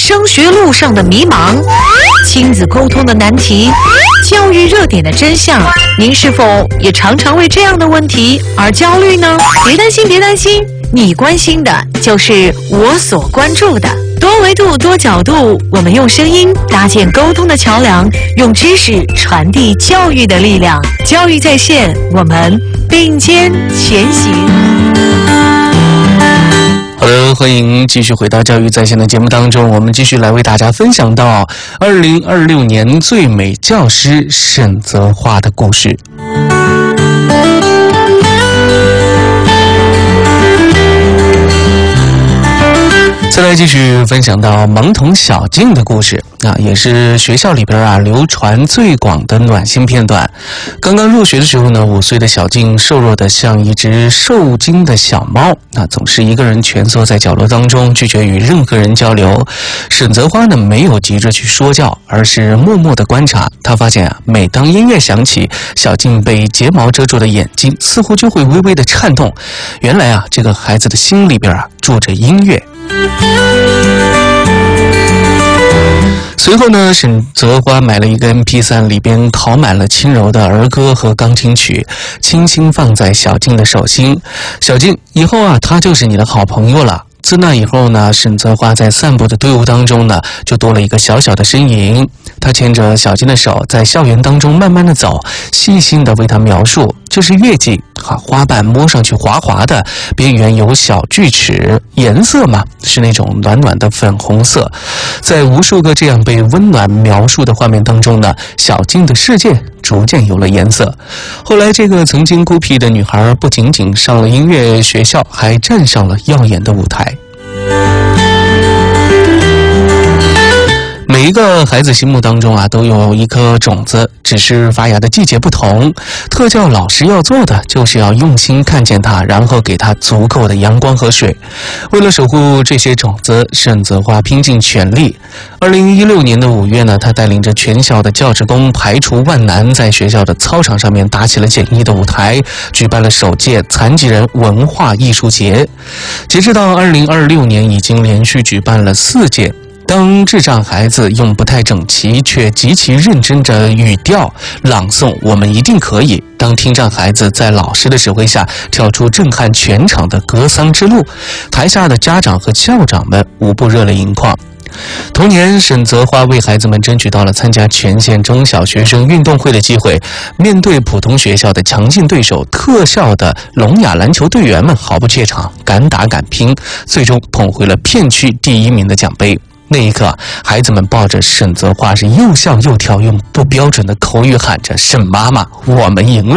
升学路上的迷茫，亲子沟通的难题，教育热点的真相，您是否也常常为这样的问题而焦虑呢？别担心，别担心，你关心的就是我所关注的。多维度、多角度，我们用声音搭建沟通的桥梁，用知识传递教育的力量。教育在线，我们并肩前行。 好的，欢迎继续回到教育在线的节目当中，我们继续来为大家分享到2026年最美教师沈泽华的故事。再来继续分享到盲童小静的故事也是学校里边流传最广的暖心片段。刚刚入学的时候呢，5岁的小静瘦弱的像一只受惊的小猫，总是一个人蜷缩在角落当中，拒绝与任何人交流。沈泽华呢没有急着去说教，而是默默的观察。他发现每当音乐响起，小静被睫毛遮住的眼睛似乎就会微微的颤动。原来这个孩子的心里边住着音乐。随后呢，沈泽华买了一个 MP3， 里边拷满了轻柔的儿歌和钢琴曲，轻轻放在小静的手心。小静，以后她就是你的好朋友了。自那以后呢，沈泽华在散步的队伍当中呢，就多了一个小小的身影。他牵着小静的手，在校园当中慢慢的走，细心的为她描述，这是月季，花瓣摸上去滑滑的，边缘有小锯齿，颜色嘛是那种暖暖的粉红色。在无数个这样被温暖描述的画面当中呢，小静的世界逐渐有了颜色。后来这个曾经孤僻的女孩不仅仅上了音乐学校，还站上了耀眼的舞台。每一个孩子心目当中都有一颗种子，只是发芽的季节不同。特教老师要做的就是要用心看见它，然后给它足够的阳光和水。为了守护这些种子，沈泽华拼尽全力。2016年的5月呢，他带领着全校的教职工排除万难，在学校的操场上面搭起了简易的舞台，举办了首届残疾人文化艺术节。截止到2026年，已经连续举办了4届。当智障孩子用不太整齐却极其认真的语调朗诵我们一定可以，当听障孩子在老师的指挥下跳出震撼全场的格桑之路，台下的家长和校长们无不热泪盈眶。同年，沈泽华为孩子们争取到了参加全县中小学生运动会的机会。面对普通学校的强劲对手，特校的聋哑篮球队员们毫不怯场，敢打敢拼，最终捧回了片区第1名的奖杯。那一刻，孩子们抱着沈泽华是又笑又跳，用不标准的口语喊着：“沈妈妈，我们赢了！”